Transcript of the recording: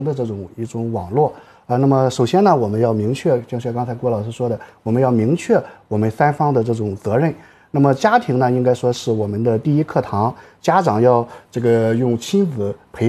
的这种一种网络那么首先呢，我们要明确，就像刚才郭老师说的，我们要明确我们3方的这种责任。那么家庭呢，应该说是我们的第一课堂，家长要这个用亲子培